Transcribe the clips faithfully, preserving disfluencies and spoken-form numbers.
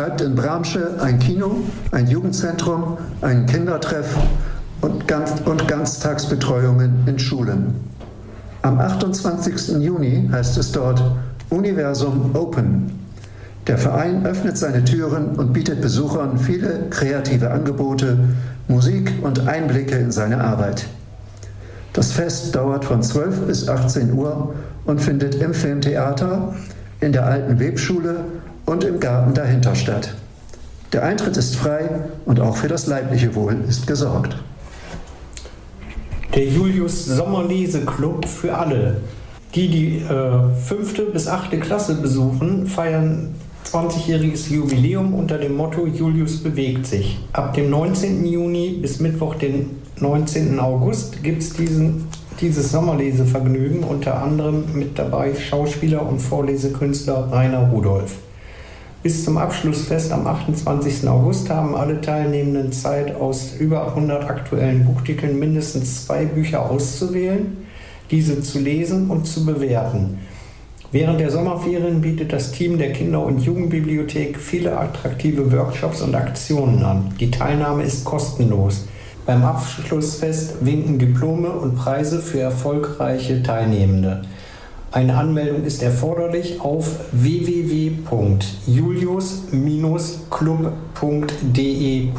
betreibt in Bramsche ein Kino, ein Jugendzentrum, einen Kindertreff und, ganz, und Ganztagsbetreuungen in Schulen. Am achtundzwanzigsten Juni heißt es dort Universum Open. Der Verein öffnet seine Türen und bietet Besuchern viele kreative Angebote, Musik und Einblicke in seine Arbeit. Das Fest dauert von zwölf bis achtzehn Uhr und findet im Filmtheater, in der alten Webschule und im Garten dahinter statt. Der Eintritt ist frei und auch für das leibliche Wohl ist gesorgt. Der Julius Sommerlese-Club für alle. Die die äh, fünfte bis achte Klasse besuchen, feiern zwanzigjähriges Jubiläum unter dem Motto Julius bewegt sich. Ab dem neunzehnten Juni bis Mittwoch, den neunzehnten August, gibt es diesen dieses Sommerlesevergnügen, unter anderem mit dabei Schauspieler und Vorlesekünstler Rainer Rudolph. Bis zum Abschlussfest am achtundzwanzigsten August haben alle Teilnehmenden Zeit, aus über hundert aktuellen Buchtiteln mindestens zwei Bücher auszuwählen, diese zu lesen und zu bewerten. Während der Sommerferien bietet das Team der Kinder- und Jugendbibliothek viele attraktive Workshops und Aktionen an. Die Teilnahme ist kostenlos. Beim Abschlussfest winken Diplome und Preise für erfolgreiche Teilnehmende. Eine Anmeldung ist erforderlich auf w w w punkt julius club punkt d e.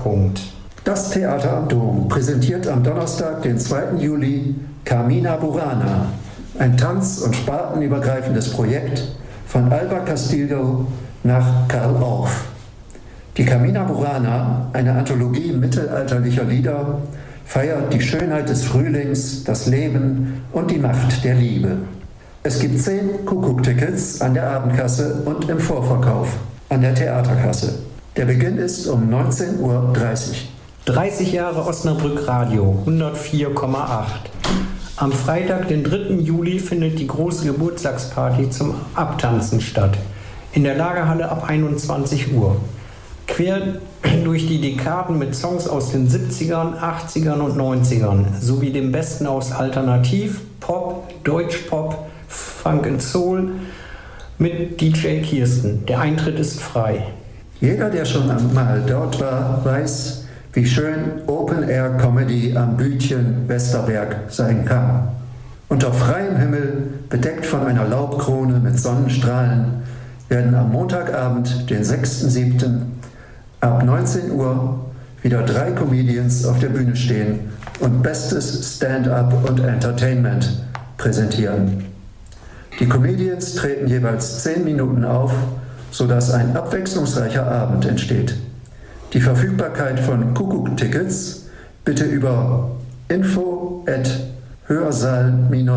Das Theater am Dom präsentiert am Donnerstag, den zweiten Juli, Carmina Burana, ein tanz- und spartenübergreifendes Projekt von Alba Castillo nach Karl Orff. Die Carmina Burana, eine Anthologie mittelalterlicher Lieder, feiert die Schönheit des Frühlings, das Leben und die Macht der Liebe. Es gibt zehn Kuckuck-Tickets an der Abendkasse und im Vorverkauf an der Theaterkasse. Der Beginn ist um neunzehn Uhr dreißig. dreißig Jahre Osnabrück Radio, hundertvier Komma acht. Am Freitag, den dritten Juli, findet die große Geburtstagsparty zum Abtanzen statt. In der Lagerhalle ab einundzwanzig Uhr. Quer durch die Dekaden mit Songs aus den siebzigern, achtzigern und neunzigern sowie dem Besten aus Alternativ, Pop, Deutschpop, Funk and Soul mit D J Kirsten. Der Eintritt ist frei. Jeder, der schon einmal dort war, weiß, wie schön Open-Air-Comedy am Bütchen Westerberg sein kann. Unter freiem Himmel, bedeckt von einer Laubkrone mit Sonnenstrahlen, werden am Montagabend, den sechsten siebten ab neunzehn Uhr wieder drei Comedians auf der Bühne stehen und bestes Stand-up und Entertainment präsentieren. Die Comedians treten jeweils zehn Minuten auf, sodass ein abwechslungsreicher Abend entsteht. Die Verfügbarkeit von Kuckuck-Tickets bitte über info at hörsaal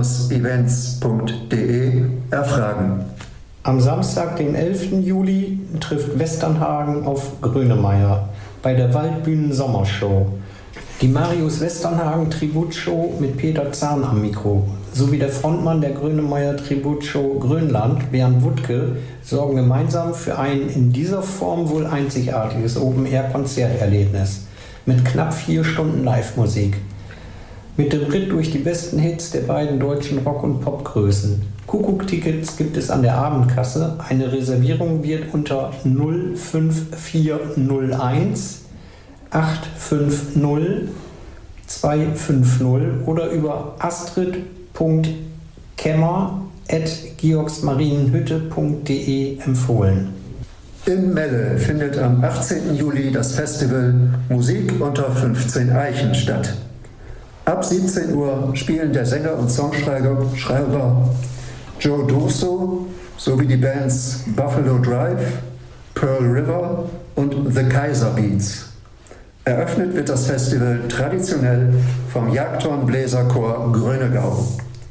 events punkt d e erfragen. Am Samstag, den elften Juli, trifft Westernhagen auf Grönemeyer bei der Waldbühnen Sommershow. Die Marius Westernhagen Tributshow mit Peter Zahn am Mikro sowie der Frontmann der Grönemeyer Tributshow Grönland, Bernd Wuttke, sorgen gemeinsam für ein in dieser Form wohl einzigartiges Open-Air-Konzerterlebnis mit knapp vier Stunden Live-Musik. Mit dem Ritt durch die besten Hits der beiden deutschen Rock- und Popgrößen. Kuckuck-Tickets gibt es an der Abendkasse. Eine Reservierung wird unter null fünf vier null eins acht fünf null zwei fünf null oder über astrid punkt kemmer at georgsmarienhütte punkt d e empfohlen. In Melle findet am achtzehnten Juli das Festival Musik unter fünfzehn Eichen statt. Ab siebzehn Uhr spielen der Sänger und Songschreiber Schreiber Joe D'Urso sowie die Bands Buffalo Drive, Pearl River und The Kaiser Beats. Eröffnet wird das Festival traditionell vom Jagdhornbläserchor Grönegau.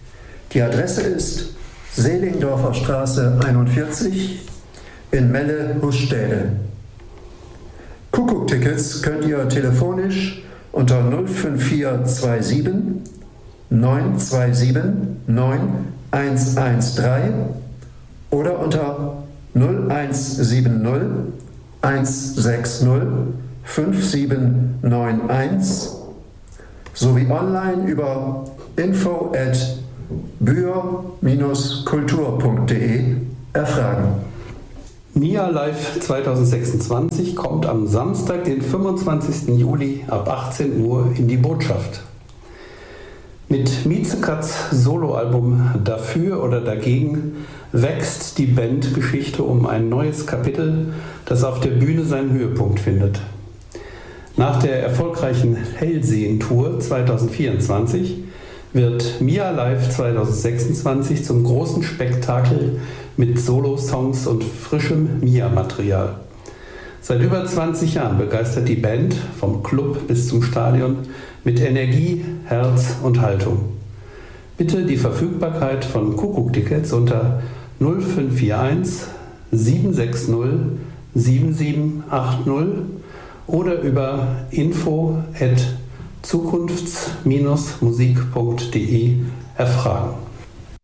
Die Adresse ist Selingdorfer Straße einundvierzig in Melle-Huschstäde. Kuckuck-Tickets könnt ihr telefonisch unter null fünf vier zwei sieben neun zwei sieben neun eins eins drei oder unter null eins sieben null eins sechs null fünf sieben neun eins sowie online über info at bühr Bindestrich kultur punkt d e erfragen. Mia Live zweitausendsechsundzwanzig kommt am Samstag, den fünfundzwanzigsten Juli ab achtzehn Uhr in die Botschaft. Mit Miezekatz Soloalbum Dafür oder Dagegen wächst die Bandgeschichte um ein neues Kapitel, das auf der Bühne seinen Höhepunkt findet. Nach der erfolgreichen Hellsehen-Tour zweitausendvierundzwanzig wird Mia Live zweitausendsechsundzwanzig zum großen Spektakel mit Solo-Songs und frischem Mia-Material. Seit über zwanzig Jahren begeistert die Band vom Club bis zum Stadion mit Energie, Herz und Haltung. Bitte die Verfügbarkeit von Kuckuck-Tickets unter null fünf vier eins sieben sechs null sieben sieben acht null oder über info at zukunfts Musik punkt de erfragen.